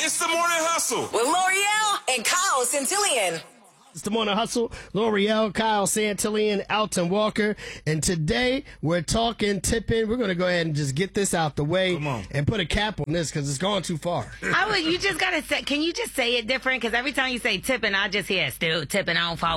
It's the Morning Hustle with L'Oreal and Kyle Santillian. It's the Morning Hustle. L'Oreal, Kyle Santillian, Alton Walker. And today we're talking tipping. We're going to go ahead and just get this out the way and put a cap on this because it's gone too far. You just got to say, can you just say it different? Because every time you say tipping, I just hear still tipping on But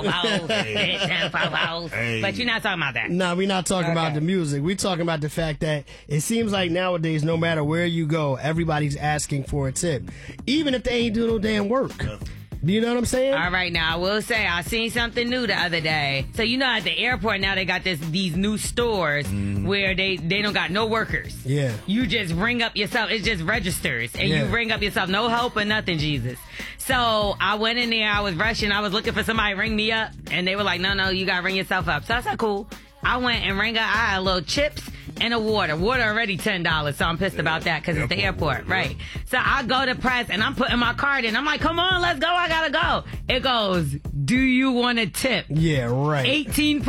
you're not talking about that. No, we're not talking about the music. We're talking about the fact that it seems like nowadays, no matter where you go, everybody's asking for a tip. Even if they ain't doing no damn work. Do you know what I'm saying? All right, now I will say I seen something new the other day. So you know at the airport now they got these new stores where they don't got no workers. Yeah. You just ring up yourself. It just registers and you ring up yourself. No help or nothing, Jesus. So I went in there. I was rushing. I was looking for somebody to ring me up, and they were like, "No, you gotta ring yourself up." So I said, "Cool." I went and rang up. I had a little chips and a water. Water already $10, so I'm pissed about that because it's the airport, right? So I go to press, and I'm putting my card in. I'm like, come on, let's go. I gotta go. It goes, do you want a tip? Yeah, right. 18%,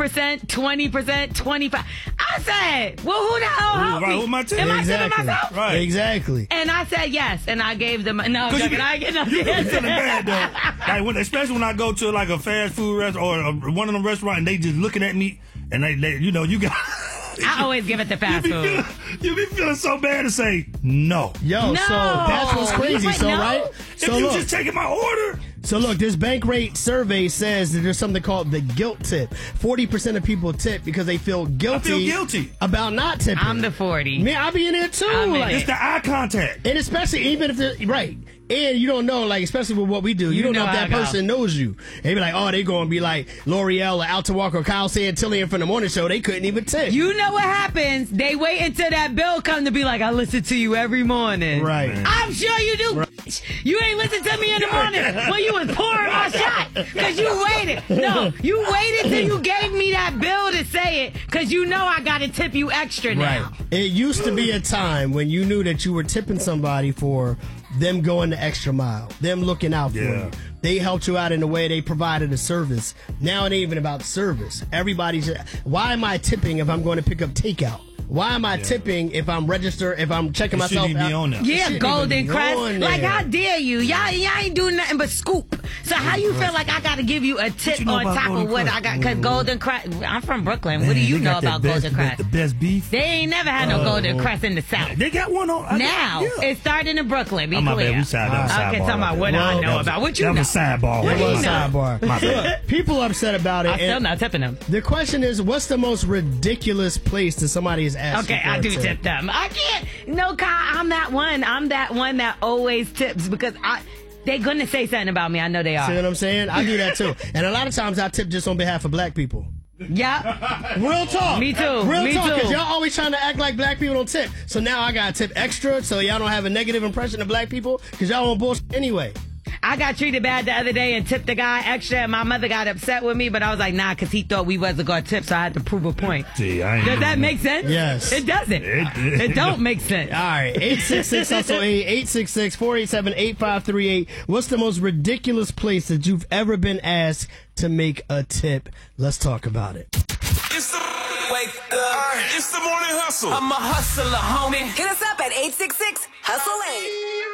20%, 25%. I said, well, who the hell helped me? With my tip. Am I tipping myself? Right. Exactly. And I said yes, and I gave them. No, I get nothing. You feeling bad though. Like especially when I go to like a fast food restaurant or one of them restaurants, and they just looking at me, and they you know, you got. I always give it to fast food. You be feeling so bad to say no. Yo, no. so that's what's crazy. Wait, so no? right? If So you look, just taking my order. So look, this Bankrate survey says that there's something called the guilt tip. 40% of people tip because they feel guilty about not tipping. I'm the 40. Man, I'll be in there too. It's the eye contact. And especially even if they're right. And you don't know, like, especially with what we do, you don't know if that person knows you. They be like, oh, they going to be like L'Oreal or Alton Walker or Kyle Santillian from the morning show. They couldn't even tip. You know what happens? They wait until that bill comes to be like, I listen to you every morning. Right. I'm sure you do. Right. You ain't listen to me in the morning when you was pouring my shot because you waited. No, you waited till you gave me that bill to say it because you know I got to tip you extra now. Right. It used to be a time when you knew that you were tipping somebody for them going the extra mile, them looking out for you. They helped you out in a way, they provided a service. Now it ain't even about service. Why am I tipping if I'm going to pick up takeout? Why am I tipping if I'm registered, if I'm checking myself out? Yeah, Golden Crest. Like, how dare you? Y'all ain't doing nothing but scoop. So how you feel like I got to give you a tip on top of what I got? Because Golden Crest, I'm from Brooklyn. What do you know about Golden Crest? The best beef. They ain't never had no Golden Crest in the South. They got one on. Now, it started in Brooklyn. Be my clear. bad. We sidebar. Okay, talking about what I know about. What you know? That was sidebar. What do you know? Sidebar. Look, people upset about it. I'm still not tipping them. The question is, what's the most ridiculous place that somebody is asking Okay, for I do a tip them. I can't. No, Kyle, I'm that one. I'm that one that always tips because they're going to say something about me. I know they are. See what I'm saying? I do that too. And a lot of times I tip just on behalf of black people. Yeah. Real talk. Me too. Real talk, because too. y'all always trying to act like black people don't tip. So now I got to tip extra so y'all don't have a negative impression of black people because y'all want bullshit anyway. I got treated bad the other day and tipped the guy extra, and my mother got upset with me, but I was like, nah, because he thought we wasn't going to tip, so I had to prove a point. See, Does that make sense? Yes. It doesn't. It don't make sense. All right. 866-HUSTLE-8, 866-487-8538. What's the most ridiculous place that you've ever been asked to make a tip? Let's talk about it. It's the Morning Hustle. I'm a hustler, homie. Hit us up at 866-HUSTLE-8.